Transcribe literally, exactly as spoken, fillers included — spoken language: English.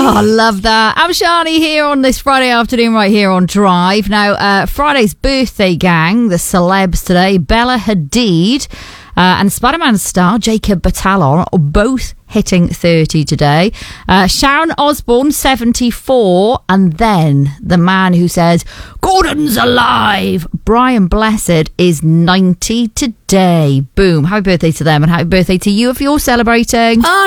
Oh, I love that. I'm Shani here on this Friday afternoon right here on Drive. Now, uh, Friday's birthday gang, the celebs today, Bella Hadid uh, and Spider-Man star Jacob Batalon are both hitting thirty today. Uh, Sharon Osbourne, seventy-four. And then the man who says, Gordon's alive, Brian Blessed, is ninety today. Boom. Happy birthday to them and happy birthday to you if you're celebrating. Oh,